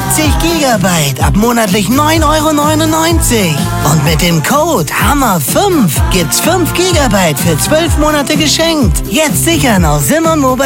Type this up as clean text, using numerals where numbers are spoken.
Gigabyte ab monatlich 9,99 €. Und mit dem Code HAMMER5 gibt's 5 Gigabyte für 12 Monate geschenkt. Jetzt sichern auf simon-mobile.de.